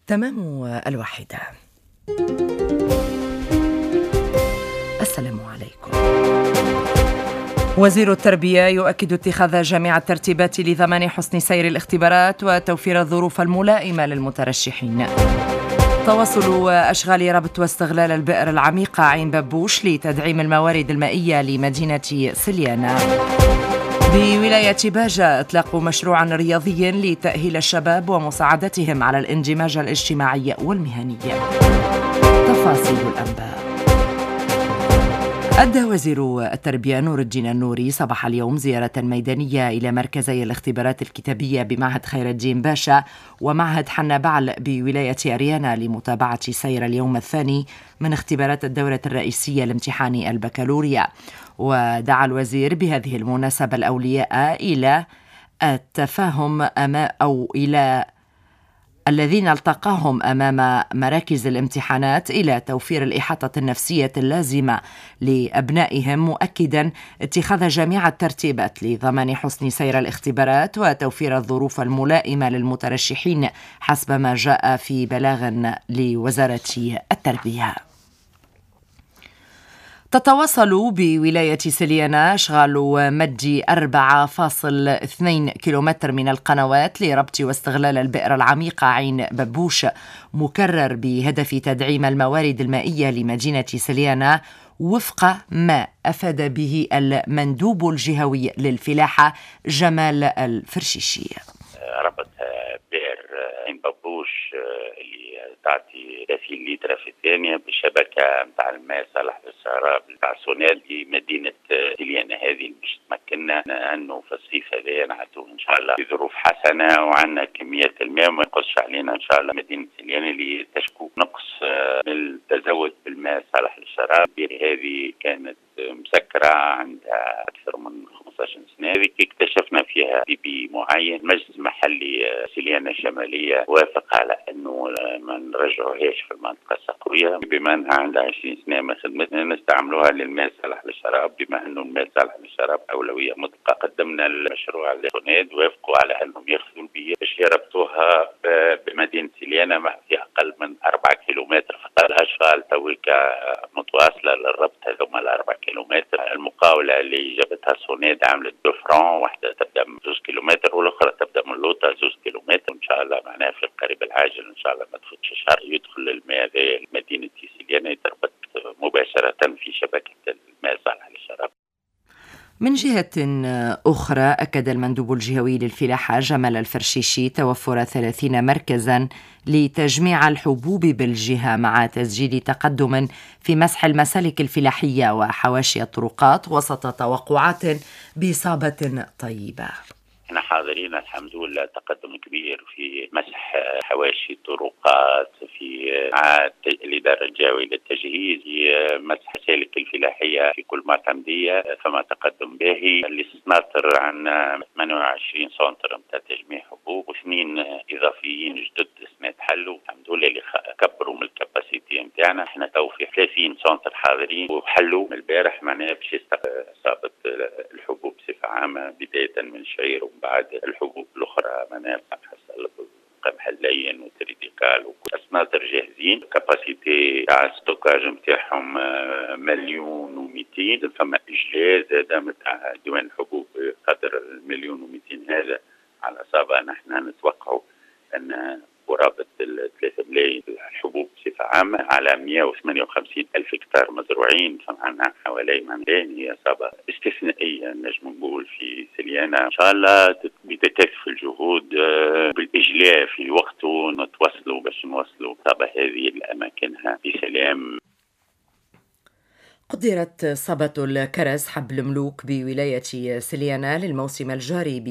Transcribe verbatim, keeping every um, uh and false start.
تمام الواحدة. السلام عليكم. وزير التربية يؤكد اتخاذ جميع الترتيبات لضمان حسن سير الاختبارات وتوفير الظروف الملائمة للمترشحين. تواصل أشغال ربط واستغلال البئر العميقة عين ببوش لتدعيم الموارد المائية لمدينة سليانة. بولاية باجة اطلاق مشروع رياضي لتأهيل الشباب ومساعدتهم على الاندماج الاجتماعي والمهني. تفاصيل الأنباء. أدى وزير التربية نور الدين النوري صباح اليوم زيارة ميدانية إلى مركزي الاختبارات الكتابية بمعهد خير الدين باشا ومعهد حنا بعل بولاية أريانا لمتابعة سير اليوم الثاني من اختبارات الدورة الرئيسية لامتحان البكالوريا. ودعا الوزير بهذه المناسبة الأولياء إلى التفاهم أمام أو إلى الذين التقاهم أمام مراكز الامتحانات إلى توفير الإحاطة النفسية اللازمة لأبنائهم، مؤكدا اتخاذ جميع الترتيبات لضمان حسن سير الاختبارات وتوفير الظروف الملائمة للمترشحين حسب ما جاء في بلاغ لوزارة التربية. تتواصل بولاية سليانة أشغال مد أربعة فاصل اثنين كيلومتر من القنوات لربط واستغلال البئر العميقة عين ببوش، مكرر بهدف تدعيم الموارد المائية لمدينة سليانة وفق ما أفاد به المندوب الجهوي للفلاحة جمال الفرشيشي. ربط بئر عين ببوش اللي تعطي ثلاثين لتر في الثانية بشبكة متاع الماء صالح للشراب متاع سونال لمدينة سليانة هذه باش تمكننا أنه في الصيف هذا نعدوه إن شاء الله بظروف حسنة وعندنا كميات الماء وما يقصش علينا إن شاء الله. مدينة سليانة اللي تشكو نقص من التزود بالماء صالح للشراب، هذه كانت مسكرة عندها أكثر من خمسة عشر سنة. هذه اكتشفنا فيها بي بي معين. المجلس المحلي سليانة الشمالية وافق على أنه ما نرجعوهاش في المنطقة الصقرية، بما أنها عندها عشرين سنة ما خدمتنا نستعملوها للماء صالح للشراب، بما أنه الماء صالح للشراب أولوية مطلقة. قدمنا المشروع للسوناد وافقوا على أنهم ياخذوا البيئة باش يربطوها بمدينة سليانة ما في أقل من أربعة كيلومتر فقط. الأشغال تويكا متواصلة للربط هذوما الأربع كيلومتر. المقاولة اللي جابتها السوناد عملت دو فران، واحدة تبدأ من زوز كيلومتر والأخرى تبدأ من لوطا زوز كيلومتر. إن شاء الله معناها في القريب العاجل إن شاء الله ما تفوتش شهر يدخل الماء هذا لمدينة سليانة يتربط مباشرة في شبكة الماء صالح للشراب. من جهة أخرى أكد المندوب الجهوي للفلاحة جمال الفرشيشي توفر ثلاثين مركزا لتجميع الحبوب بالجهة مع تسجيل تقدم في مسح المسالك الفلاحية وحواشي الطرقات وسط توقعات بإصابة طيبة. احنا حاضرين الحمد لله تقدم كبير في مسح حواشي الطرقات، في الإدارة الجهوية للتجهيز، في مسح سالك الفلاحية في كل معتمدية فما تقدم باهي. السناتر عندنا ثمانية وعشرين سنتر متاع تجميع حبوب واثنين إضافيين جدد سنة حلوا الحمد لله اللي كبروا من الكاباسيتي نتاعنا. احنا تو في ثلاثين سنتر حاضرين وحلوا من البارح معناها باش يستقبل إصابة الحبوب بصفة عامة بداية من الشعير ومن بعد الحبوب الأخرى معناها حسب القمح اللين والتريديكال والسناتر جاهزين. كاباسيتي تاع ستوكاج نتاعهم مليون ومئتين. فما إجلاز هذا نتاع ديوان الحبوب قدر المليون ومئتين هذا على أصابع نحن نتوقعوا أن قرابة الثلاثة ملايين الحبوب بصفة عامة على مئة وثمانية وخمسين ألف هكتار مزروعين. فمعنا حوالي معنين هي إصابة استثنائية نجم نقول في سليانة. إن شاء الله بتكثف الجهود بالإجلاء في وقته نتوصلوا باش نوصلوا الإصابة هذه لأماكنها بسلام. قدرت صبة الكرز حبل ملوك بولاية سليانة للموسم الجاري